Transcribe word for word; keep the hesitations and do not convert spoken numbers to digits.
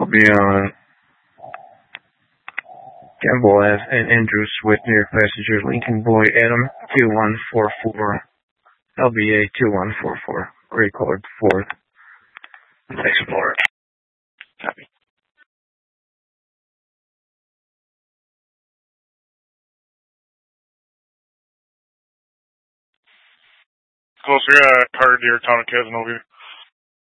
be on Campbell and Andrews with New York passengers Lincoln Boy Adam two one four four, L B A two one four four, record fourth Explorer. Copy. Closer, uh, Carter Deer, Town of Casanova.